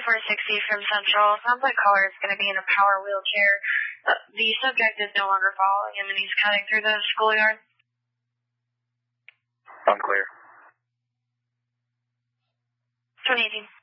460 from Central. Sounds like caller is going to be in a power wheelchair. The subject is no longer following him, and he's cutting through the schoolyard. Unclear. 2018.